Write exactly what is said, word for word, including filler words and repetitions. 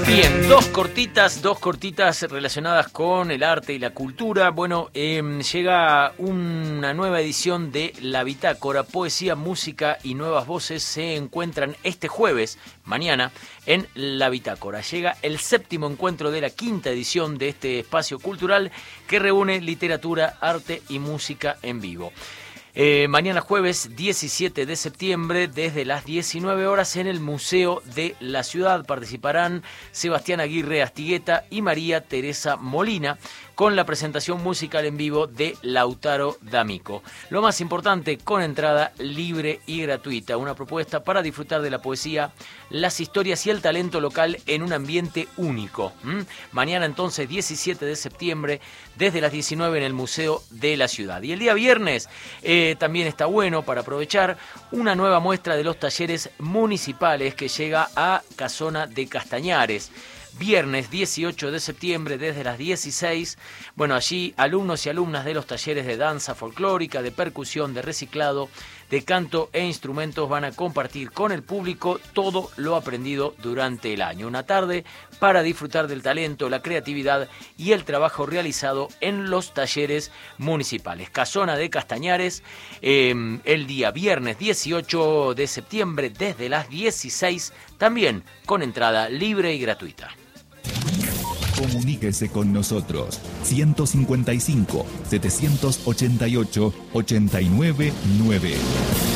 Bien, dos cortitas, dos cortitas relacionadas con el arte y la cultura. Bueno, eh, llega una nueva edición de La Bitácora. Poesía, música y nuevas voces se encuentran este jueves, mañana, en La Bitácora. Llega el séptimo encuentro de la quinta edición de este espacio cultural que reúne literatura, arte y música en vivo. Eh, mañana jueves diecisiete de septiembre desde las diecinueve horas en el Museo de la Ciudad participarán Sebastián Aguirre Astigueta y María Teresa Molina con la presentación musical en vivo de Lautaro D'Amico. Lo más importante, con entrada libre y gratuita, una propuesta para disfrutar de la poesía, las historias y el talento local en un ambiente único. ¿Mm? Mañana entonces diecisiete de septiembre desde las diecinueve en el Museo de la Ciudad. Y el día viernes eh, también está bueno para aprovechar una nueva muestra de los talleres municipales que llega a Casona de Castañares. Viernes dieciocho de septiembre desde las dieciséis, bueno, allí alumnos y alumnas de los talleres de danza folclórica, de percusión, de reciclado, de canto e instrumentos van a compartir con el público todo lo aprendido durante el año. Una tarde para disfrutar del talento, la creatividad y el trabajo realizado en los talleres municipales. Casona de Castañares, eh, el día viernes dieciocho de septiembre desde las dieciséis, también con entrada libre y gratuita. Comuníquese con nosotros ciento cincuenta y cinco, setecientos ochenta y ocho, ochenta y nueve nueve.